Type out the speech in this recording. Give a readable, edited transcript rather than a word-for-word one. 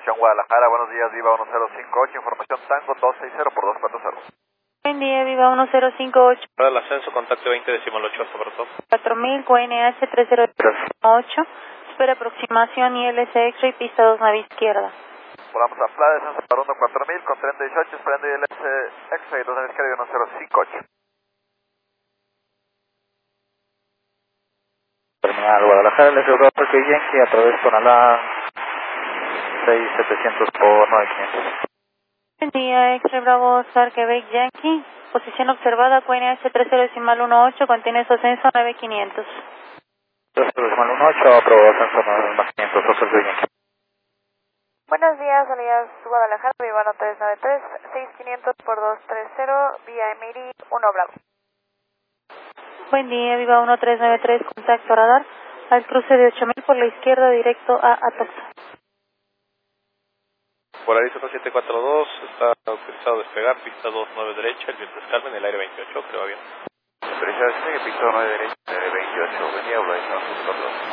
información Guadalajara, buenos días, Viva 1058, información Tango 260 por 240. Buen día, Viva 1058. Para el ascenso, contacto 20, decimal 8, hasta pronto. 4000, QNH 308. Espera aproximación ILS X-Ray, pista 2, nave izquierda. Volamos a Playa de San Sebastián 4000 con 318, esperando ILS X-Ray 2 nave izquierda y 1058. Terminal Guadalajara, les doy Parque Yankee a través de Tonalá 6700 por 9500. Buen día, X-Ray Bravo Star Quebec Yankee. Posición observada, QNH 3018, contiene su ascenso 9500. 3018, aprobado ascenso 9500, José Yankee. Buenos días, salidas Guadalajara, Viva 393, 6500 por 230, vía Emiri 1 Bravo. Buen día, Viva 1393, contacto radar, al cruce de 8000 por la izquierda, directo a Atoxa. Polaris 1742, está autorizado a despegar, pista 29 derecha, el viento es calma en el aire 28, creo va bien. Autorizado a despegue, pista 9 derecha, aire 28, venía Polaris 1742.